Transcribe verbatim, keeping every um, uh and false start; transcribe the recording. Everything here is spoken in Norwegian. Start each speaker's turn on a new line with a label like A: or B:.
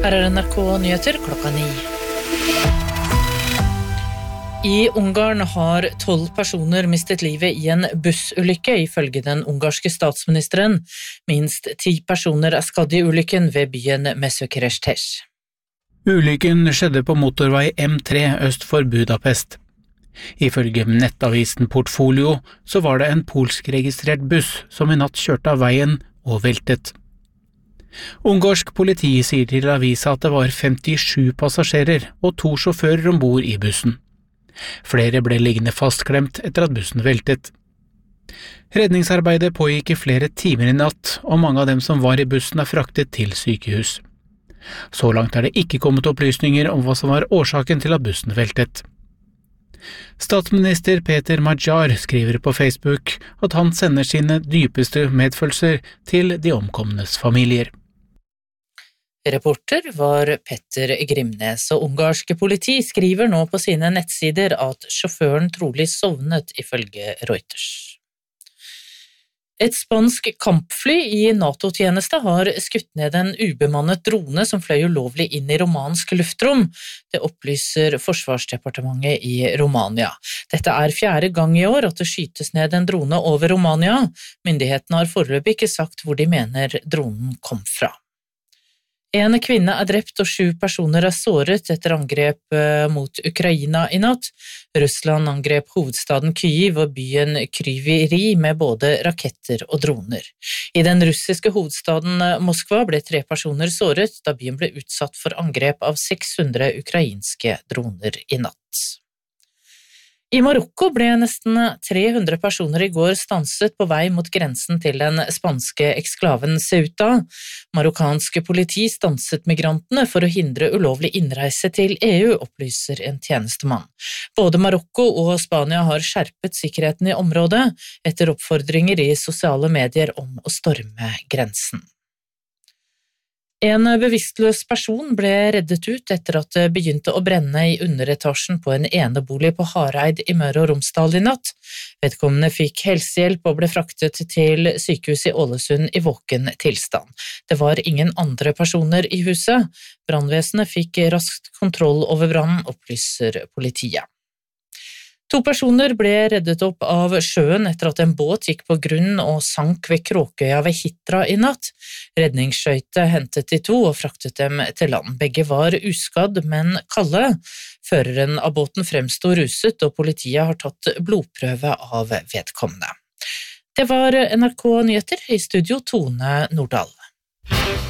A: Her er N R K Nyheter klokka ni. I Ungarn har tolv personer mistet livet i en bussulykke, ifølge den ungarske statsministeren. Minst ti personer er skadd i ulykken ved byen Mesökerestes.
B: Ulykken skjedde på motorvei M tre øst for Budapest. Ifølge nettavisen Portfolio så var det en polskregistrert buss som i natt kjørte av veien og veltet. Ungarsk politi sier til avisa at det var femtisju passasjerer og to sjåfører ombord i bussen. Flere ble liggende fastklemt etter at bussen veltet. Redningsarbeidet pågikk i flere timer i natt, og mange av dem som var i bussen er fraktet til sykehus. Så langt er det ikke kommet opplysninger om hva som var årsaken til at bussen veltet. Statsminister Peter Magyar skriver på Facebook at han sender sine dypeste medfølelser til de omkomnes familier.
A: Reporter var Petter Grimnes, og ungarske politi skriver nå på sine nettsider at sjåføren trolig sovnet, ifølge Reuters. Et spansk kampfly i NATO-tjeneste har skutt ned en ubemannet drone som fløy ulovlig inn i romansk luftrom. Det opplyser Forsvarsdepartementet i Romania. Dette er fjerde gang i år at det skytes ned en drone over Romania. Myndighetene har foreløpig ikke sagt hvor de mener dronen kom fra. En kvinne er drept og sju personer er såret etter angrep mot Ukraina i natt. Russland angrep hovedstaden Kyiv og byen Kryvyi med både raketter og droner. I den russiske hovedstaden Moskva ble tre personer såret da byen ble utsatt for angrep av seks hundre ukrainske droner i natt. I Marokko ble nesten tre hundre personer i går stanset på vei mot grensen til den spanske eksklaven Ceuta. Marokkanske politi stanset migrantene for å hindre ulovlig innreise til E U, opplyser en tjenestemann. Både Marokko og Spania har skjerpet sikkerheten i området etter oppfordringer i sosiale medier om å storme grensen. En bevisstløs person ble reddet ut etter at det begynte å brenne i underetasjen på en enebolig på Hareid i Møre og Romsdal i natt. Vedkommende fikk helsehjelp og ble fraktet til sykehuset i Ålesund i våken tilstand. Det var ingen andre personer i huset. Brannvesenet fikk raskt kontroll over brannen, opplyser politiet. To personer ble reddet opp av sjøen etter at en båt gikk på grunn og sank ved Kråkøya ved Hitra i natt. Redningsskøyte hentet de to og fraktet dem til land. Begge var uskadd, men kalde. Føreren av båten fremsto ruset, og politiet har tatt blodprøve av vedkommende. Det var N R K Nyheter, i studio Tone Nordahl.